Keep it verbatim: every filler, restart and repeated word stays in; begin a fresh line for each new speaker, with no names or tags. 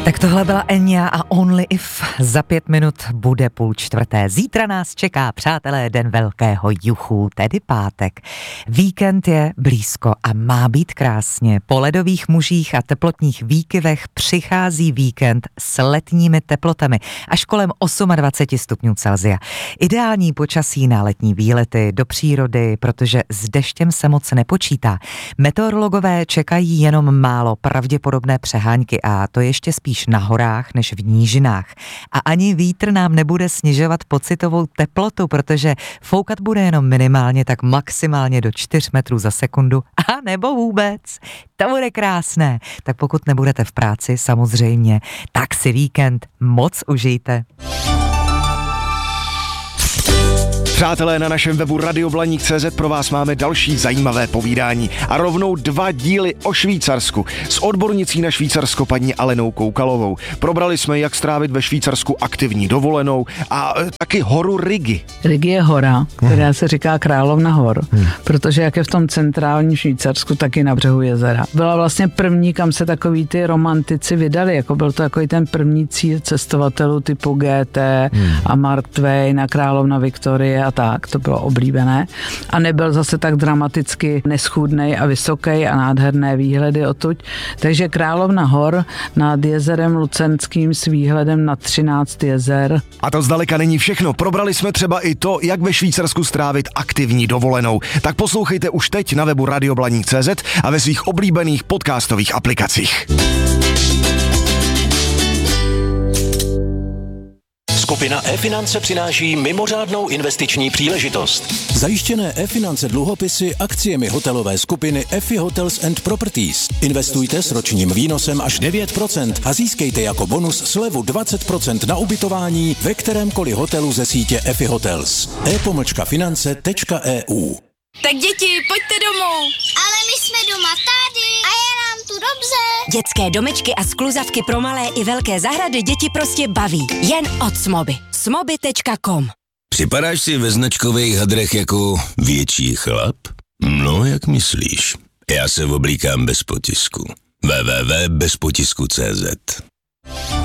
Tak tohle byla Enya a Only If. Za pět minut bude půl čtvrté. Zítra nás čeká, přátelé, den velkého juchu, tedy pátek. Víkend je blízko a má být krásně. Po ledových mužích a teplotních výkyvech přichází víkend s letními teplotami až kolem dvacet osm stupňů Celsia. Ideální počasí na letní výlety do přírody, protože s deštěm se moc nepočítá. Meteorologové čekají jenom málo pravděpodobné přehánky a to ještě spíš na horách než v nížinách. A ani vítr nám nebude snižovat pocitovou teplotu, protože foukat bude jenom minimálně, tak maximálně do čtyř metrů za sekundu. A nebo vůbec. To bude krásné. Tak pokud nebudete v práci, samozřejmě, tak si víkend moc užijte.
Přátelé, na našem webu radioblaník tečka cé zet pro vás máme další zajímavé povídání a rovnou dva díly o Švýcarsku s odbornicí na Švýcarsko paní Alenou Koukalovou. Probrali jsme, jak strávit ve Švýcarsku aktivní dovolenou a e, taky horu Rigi.
Rigi je hora, která se říká Královna hor, hmm. protože jak je v tom centrálním Švýcarsku, tak i na břehu jezera. Byla vlastně první, kam se takový ty romantici vydali, jako byl to takový ten první cíl cestovatelů typu G T hmm. a Mark Twain a Královna Viktorie a tak, to bylo oblíbené. A nebyl zase tak dramaticky neschůdnej a vysoký a nádherné výhledy odtud. Takže Královna hor nad jezerem Lucenským s výhledem na třináct jezer.
A to zdaleka není všechno. Probrali jsme třeba i to, jak ve Švýcarsku strávit aktivní dovolenou. Tak poslouchejte už teď na webu radioblaník tečka cé zet a ve svých oblíbených podcastových aplikacích.
Skupina e-finance přináší mimořádnou investiční příležitost. Zajištěné e-finance dluhopisy akciemi hotelové skupiny Effie Hotels and Properties. Investujte s ročním výnosem až devět procent a získejte jako bonus slevu dvacet procent na ubytování ve kterémkoliv hotelu ze sítě Effie Hotels. e pomlčka finance tečka e u.
Tak děti, pojďte domů.
Ale my jsme doma tady a je nám tu dobře.
Dětské domečky a skluzavky pro malé i velké zahrady děti prostě baví. Jen od Smoby. smoby tečka com.
Připadáš si ve značkových hadrech jako větší chlap? No, jak myslíš? Já se oblíkám bez potisku. w w w tečka bez potisku tečka cé zet